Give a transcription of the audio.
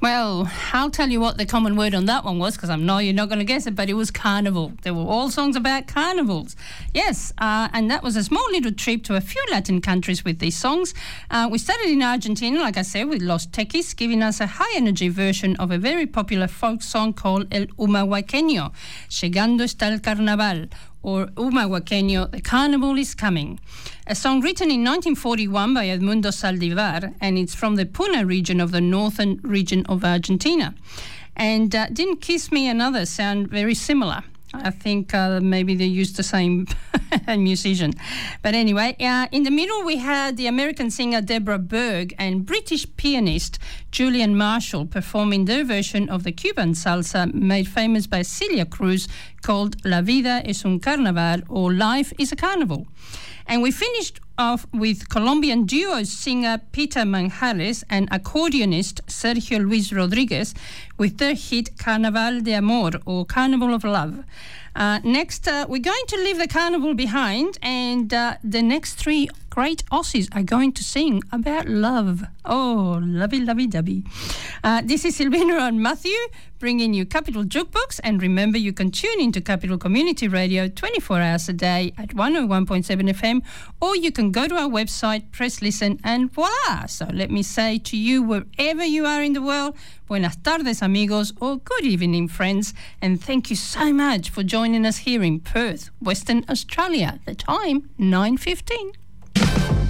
Well, I'll tell you what the common word on that one was, because I know you're not going to guess it, but it was carnival. They were all songs about carnivals. Yes, and that was a small little trip to a few Latin countries with these songs. We started in Argentina, like I said, with Los Tequis, giving us a high-energy version of a very popular folk song called El Humahuaqueño, Llegando está el Carnaval, or Humahuaqueño, The Carnival is Coming. A song written in 1941 by Edmundo Saldivar, and it's from the Puna region of the northern region of Argentina. And Didn't Kiss Me and Others sound very similar. I think maybe they used the same musician. But anyway, in the middle we had the American singer Deborah Berg and British pianist Julian Marshall performing their version of the Cuban salsa made famous by Celia Cruz called La Vida es un Carnaval, or Life is a Carnival. And we finished off with Colombian duo singer Peter Manjares and accordionist Sergio Luis Rodriguez with their hit Carnaval de Amor, or Carnival of Love. Next, we're going to leave the carnival behind, and the next three great Aussies are going to sing about love. Oh, lovey-dovey. This is Silvina and Matthew bringing you Capital Jukebox, and remember you can tune into Capital Community Radio 24 hours a day at 101.7 FM, or you can go to our website, press listen, and voila! So let me say to you, wherever you are in the world, buenas tardes amigos, or good evening friends, and thank you so much for joining us here in Perth, Western Australia. The time, 9:15.